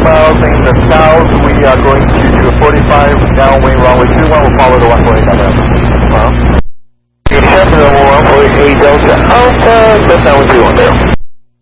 miles in the south. We are going to do 45 downwind runway 21. We'll follow the 148 Delta. Hello? 148 Delta Alpha, that's 9121 there.